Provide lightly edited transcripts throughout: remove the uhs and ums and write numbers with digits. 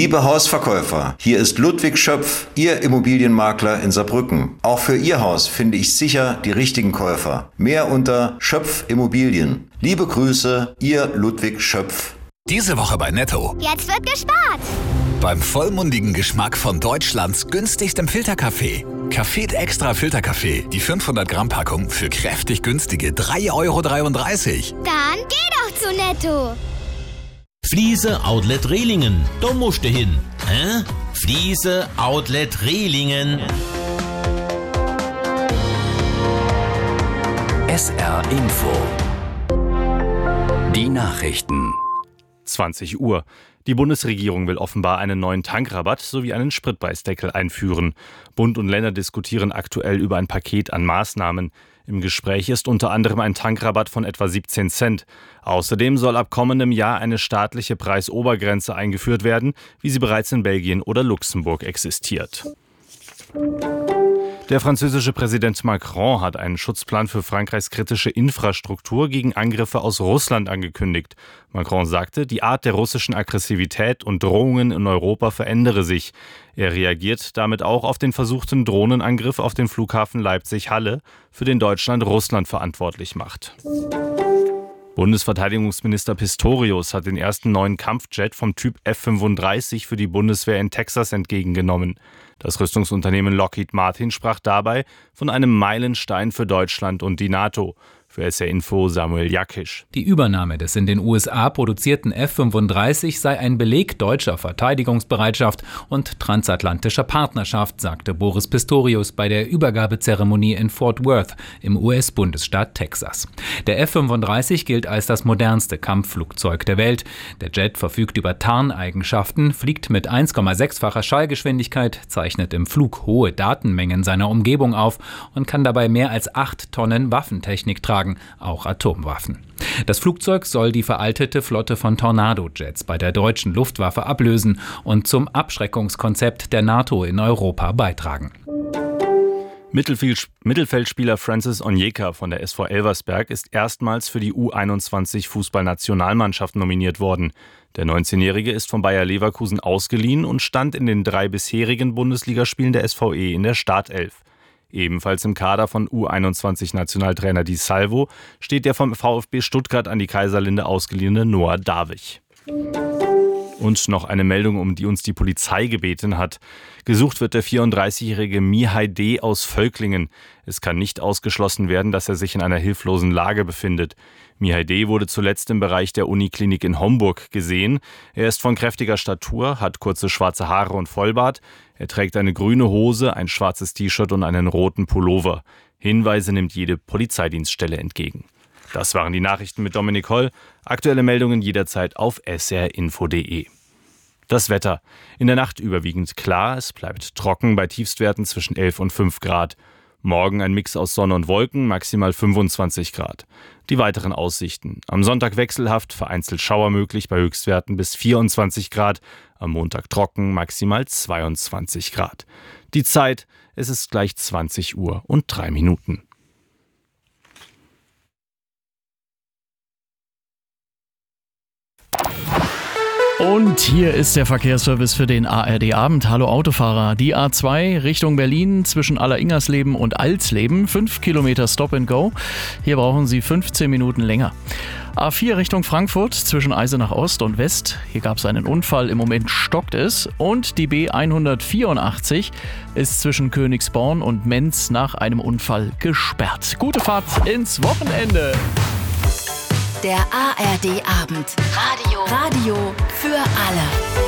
Liebe Hausverkäufer, hier ist Ludwig Schöpf, Ihr Immobilienmakler in Saarbrücken. Auch für Ihr Haus finde ich sicher die richtigen Käufer. Mehr unter Schöpf Immobilien. Liebe Grüße, Ihr Ludwig Schöpf. Diese Woche bei Netto. Jetzt wird gespart. Beim vollmundigen Geschmack von Deutschlands günstigstem Filterkaffee. Café Extra Filterkaffee. Die 500 Gramm Packung für kräftig günstige 3,33 Euro. Dann geh doch zu Netto. Fliese Outlet Rehlingen. Da musst du hin. Hä? Fliese Outlet Rehlingen. SR Info. Die Nachrichten. 20 Uhr. Die Bundesregierung will offenbar einen neuen Tankrabatt sowie einen Spritpreisdeckel einführen. Bund und Länder diskutieren aktuell über ein Paket an Maßnahmen. Im Gespräch ist unter anderem ein Tankrabatt von etwa 17 Cent. Außerdem soll ab kommendem Jahr eine staatliche Preisobergrenze eingeführt werden, wie sie bereits in Belgien oder Luxemburg existiert. Der französische Präsident Macron hat einen Schutzplan für Frankreichs kritische Infrastruktur gegen Angriffe aus Russland angekündigt. Macron sagte, die Art der russischen Aggressivität und Drohungen in Europa verändere sich. Er reagiert damit auch auf den versuchten Drohnenangriff auf den Flughafen Leipzig-Halle, für den Deutschland Russland verantwortlich macht. Bundesverteidigungsminister Pistorius hat den ersten neuen Kampfjet vom Typ F-35 für die Bundeswehr in Texas entgegengenommen. Das Rüstungsunternehmen Lockheed Martin sprach dabei von einem Meilenstein für Deutschland und die NATO. Für SR Info Samuel Jakisch. Die Übernahme des in den USA produzierten F-35 sei ein Beleg deutscher Verteidigungsbereitschaft und transatlantischer Partnerschaft, sagte Boris Pistorius bei der Übergabezeremonie in Fort Worth im US-Bundesstaat Texas. Der F-35 gilt als das modernste Kampfflugzeug der Welt. Der Jet verfügt über Tarneigenschaften, fliegt mit 1,6-facher Schallgeschwindigkeit, zeichnet im Flug hohe Datenmengen seiner Umgebung auf und kann dabei mehr als 8 Tonnen Waffentechnik tragen, auch Atomwaffen. Das Flugzeug soll die veraltete Flotte von Tornado-Jets bei der deutschen Luftwaffe ablösen und zum Abschreckungskonzept der NATO in Europa beitragen. Mittelfeldspieler Francis Onyeka von der SV Elversberg ist erstmals für die U21-Fußballnationalmannschaft nominiert worden. Der 19-Jährige ist von Bayer Leverkusen ausgeliehen und stand in den 3 bisherigen Bundesligaspielen der SVE in der Startelf. Ebenfalls im Kader von U21-Nationaltrainer Di Salvo steht der vom VfB Stuttgart an die Kaiserlinde ausgeliehene Noah Davich. Und noch eine Meldung, um die uns die Polizei gebeten hat. Gesucht wird der 34-jährige Mihai D. aus Völklingen. Es kann nicht ausgeschlossen werden, dass er sich in einer hilflosen Lage befindet. Mihai D. wurde zuletzt im Bereich der Uniklinik in Homburg gesehen. Er ist von kräftiger Statur, hat kurze schwarze Haare und Vollbart. Er trägt eine grüne Hose, ein schwarzes T-Shirt und einen roten Pullover. Hinweise nimmt jede Polizeidienststelle entgegen. Das waren die Nachrichten mit Dominik Holl. Aktuelle Meldungen jederzeit auf srinfo.de. Das Wetter. In der Nacht überwiegend klar. Es bleibt trocken bei Tiefstwerten zwischen 11 und 5 Grad. Morgen ein Mix aus Sonne und Wolken, maximal 25 Grad. Die weiteren Aussichten. Am Sonntag wechselhaft, vereinzelt Schauer möglich bei Höchstwerten bis 24 Grad. Am Montag trocken, maximal 22 Grad. Die Zeit, es ist gleich 20 Uhr und 3 Minuten. Und hier ist der Verkehrsservice für den ARD-Abend. Hallo Autofahrer. Die A2 Richtung Berlin zwischen Alleringersleben und Alsleben. 5 Kilometer Stop and Go. Hier brauchen Sie 15 Minuten länger. A4 Richtung Frankfurt zwischen Eisenach Ost und West. Hier gab es einen Unfall. Im Moment stockt es. Und die B184 ist zwischen Königsborn und Menz nach einem Unfall gesperrt. Gute Fahrt ins Wochenende. Der ARD-Abend. Radio für alle.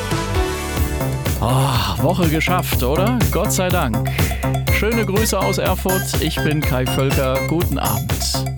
Oh, Woche geschafft, oder? Gott sei Dank. Schöne Grüße aus Erfurt. Ich bin Kai Völker. Guten Abend.